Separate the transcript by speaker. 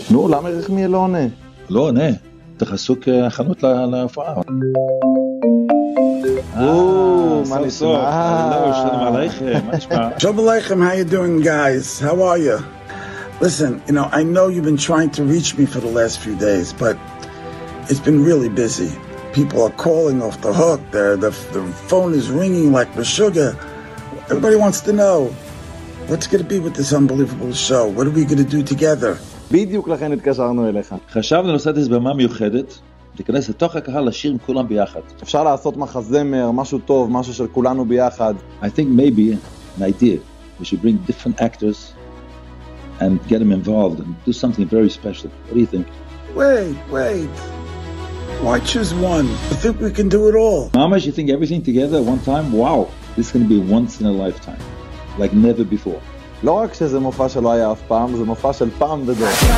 Speaker 1: נו, למה ירחמיאל לא עונה?
Speaker 2: לא עונה, תחסו כהכנות להופעה.
Speaker 1: מה נשמע?
Speaker 2: הלו, שלום עליכם, מה נשמע?
Speaker 3: Shalom Aleichem, how you doing, guys? How are you? Listen, I know you've been trying to reach me for the last few days, but it's been really busy. People are calling off the hook. The phone is ringing like sugar. Everybody wants to know, what's going to be with this unbelievable show? What are we going to do together?
Speaker 1: בדיוק לכן התקשרנו אליך.
Speaker 2: חשבנו לעשות איזו במה מיוחדת, להיכנס לתוך הקהל, לשיר עם כולם ביחד.
Speaker 1: אפשר לעשות מחזמר, משהו טוב, משהו של כולנו ביחד.
Speaker 2: I think maybe an idea. We should bring different actors and get them involved and do something very special. What do you think?
Speaker 3: Wait. Why choose one? I think we can do it all.
Speaker 2: Mamash, you think everything together at one time? Wow, this is going to be once in a lifetime. Like never before.
Speaker 1: לא רק שזה מופע שלא היה אף פעם, זה מופע של פעם בדור.